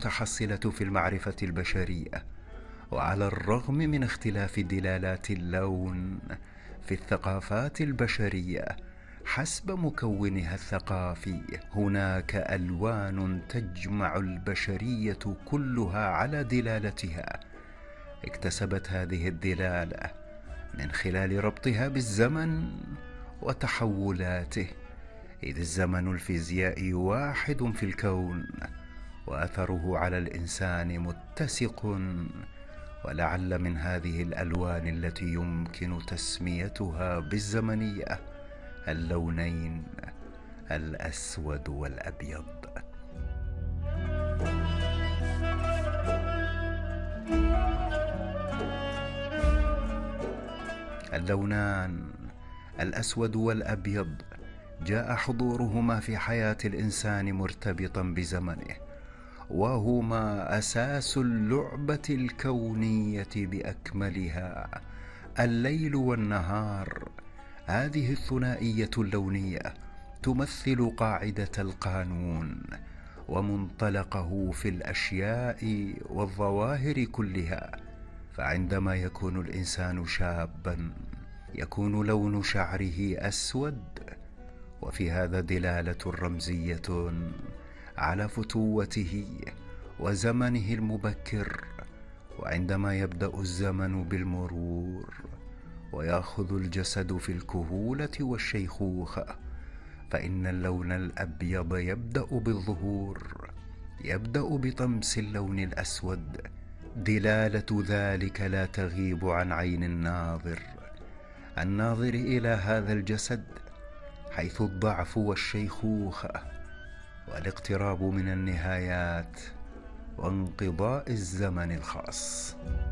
المتحصلة في المعرفة البشرية، وعلى الرغم من اختلاف دلالات اللون في الثقافات البشرية حسب مكونها الثقافي، هناك ألوان تجمع البشرية كلها على دلالتها. اكتسبت هذه الدلالة من خلال ربطها بالزمن وتحولاته، إذ الزمن الفيزيائي واحد في الكون، وأثره على الإنسان متسق. ولعل من هذه الألوان التي يمكن تسميتها بالزمنية اللونين الأسود والأبيض. اللونان الأسود والأبيض جاء حضورهما في حياة الإنسان مرتبطا بزمنه، وهما أساس اللعبة الكونية بأكملها، الليل والنهار. هذه الثنائية اللونية تمثل قاعدة القانون ومنطلقه في الأشياء والظواهر كلها. فعندما يكون الإنسان شابا يكون لون شعره أسود، وفي هذا دلالة رمزية على فتوته وزمنه المبكر. وعندما يبدأ الزمن بالمرور ويأخذ الجسد في الكهولة والشيخوخة، فإن اللون الأبيض يبدأ بالظهور، يبدأ بطمس اللون الأسود. دلالة ذلك لا تغيب عن عين الناظر إلى هذا الجسد، حيث الضعف والشيخوخة والاقتراب من النهايات وانقضاء الزمن الخاص.